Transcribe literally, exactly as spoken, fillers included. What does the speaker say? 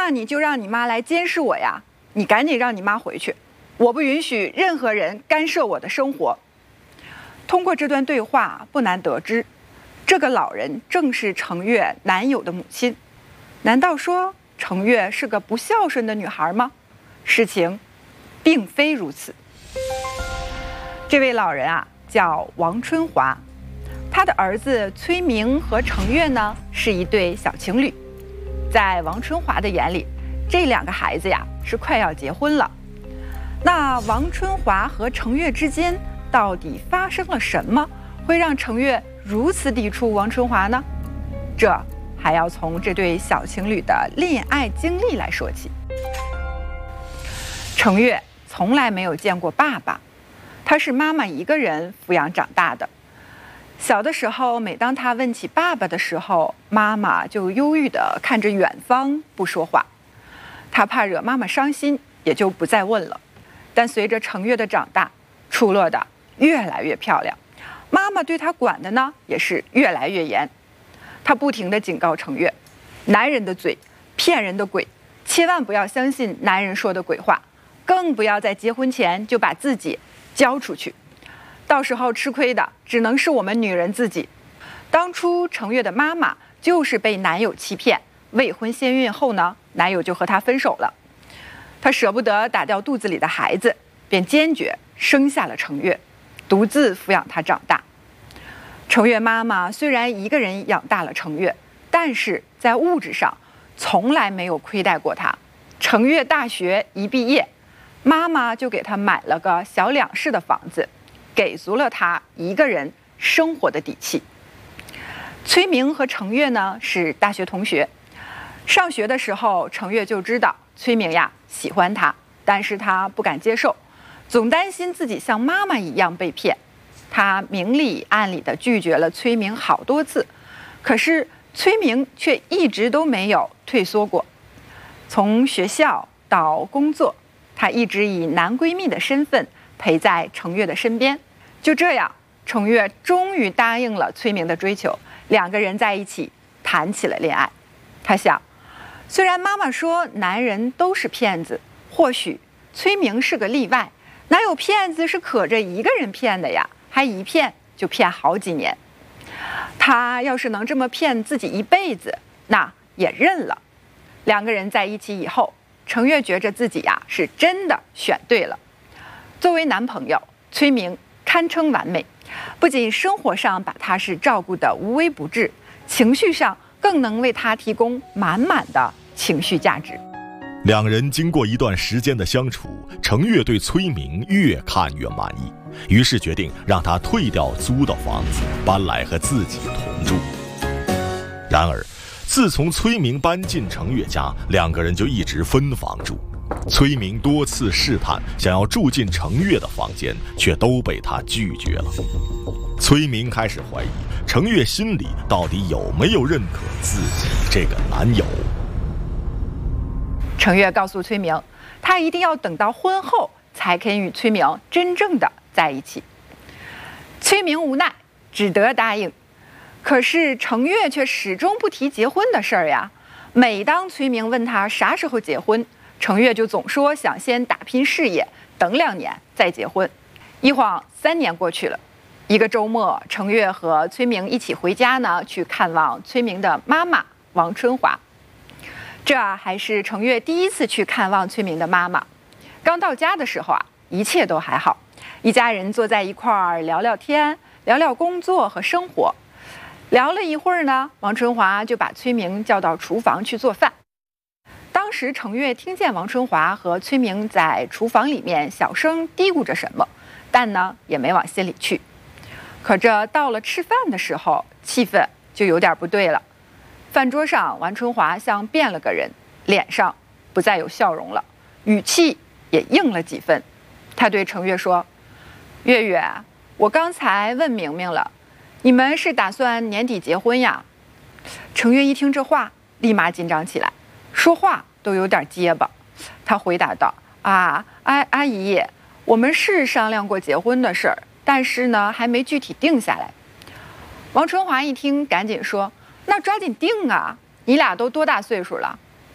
那你就让你妈来监视我呀！你赶紧让你妈回去，我不允许任何人干涉我的生活。”通过这段对话，不难得知，这个老人正是程月男友的母亲。难道说程月是个不孝顺的女孩吗？事情并非如此。这位老人啊，叫王春华，他的儿子崔明和程月呢是一对小情侣。在王春华的眼里，这两个孩子呀是快要结婚了。那王春华和程月之间到底发生了什么，会让程月如此抵触王春华呢？这还要从这对小情侣的恋爱经历来说起。程月从来没有见过爸爸，他是妈妈一个人抚养长大的。小的时候，每当他问起爸爸的时候，妈妈就忧郁地看着远方不说话。他怕惹妈妈伤心，也就不再问了。但随着程月的长大，出落的越来越漂亮，妈妈对他管的呢也是越来越严。他不停地警告程月，男人的嘴骗人的鬼，千万不要相信男人说的鬼话，更不要在结婚前就把自己交出去，到时候吃亏的只能是我们女人自己。当初程月的妈妈就是被男友欺骗，未婚先孕后呢，男友就和她分手了。她舍不得打掉肚子里的孩子，便坚决生下了程月，独自抚养她长大。程月妈妈虽然一个人养大了程月，但是在物质上从来没有亏待过她。程月大学一毕业，妈妈就给她买了个小两室的房子，给足了她一个人生活的底气。崔明和程月呢是大学同学，上学的时候程月就知道崔明呀喜欢他，但是他不敢接受，总担心自己像妈妈一样被骗。他明里暗里的拒绝了崔明好多次，可是崔明却一直都没有退缩过。从学校到工作，他一直以男闺蜜的身份陪在程月的身边。就这样，程月终于答应了崔明的追求，两个人在一起谈起了恋爱。他想，虽然妈妈说男人都是骗子，或许崔明是个例外，哪有骗子是可着一个人骗的呀？还一骗就骗好几年。他要是能这么骗自己一辈子，那也认了。两个人在一起以后，程月觉着自己呀是真的选对了。作为男朋友，崔明堪称完美，不仅生活上把他是照顾得无微不至，情绪上更能为他提供满满的情绪价值。 两人经过一段时间的相处，程月对崔明越看越满意，于是决定让他退掉租的房子，搬来和自己同住。然而自从崔明搬进程月家，两个人就一直分房住。崔明多次试探想要住进程月的房间，却都被他拒绝了。崔明开始怀疑程月心里到底有没有认可自己这个男友。 程月告诉崔明，他一定要等到婚后才肯与崔明真正的在一起。崔明无奈，只得答应。可是程月却始终不提结婚的事儿呀。每当崔明问他啥时候结婚，程月就总说想先打拼事业，等两年再结婚。一晃三年过去了，一个周末，程月和崔明一起回家呢，去看望崔明的妈妈王春华。这还是程月第一次去看望崔明的妈妈。刚到家的时候啊，一切都还好，一家人坐在一块儿聊聊天，聊聊工作和生活。聊了一会儿呢，王春华就把崔明叫到厨房去做饭。当时程月听见王春华和崔明在厨房里面小声嘀咕着什么，但呢也没往心里去。可这到了吃饭的时候，气氛就有点不对了。饭桌上，王春华像变了个人，脸上不再有笑容了，语气也硬了几分。他对程月说：“月月，我刚才问明明了，你们是打算年底结婚呀？”程月一听这话，立马紧张起来，说话都有点结巴。他回答道：“啊，阿阿姨，我们是商量过结婚的事儿，但是呢，还没具体定下来。”王春华一听，赶紧说：“那抓紧定啊！你俩都多大岁数了？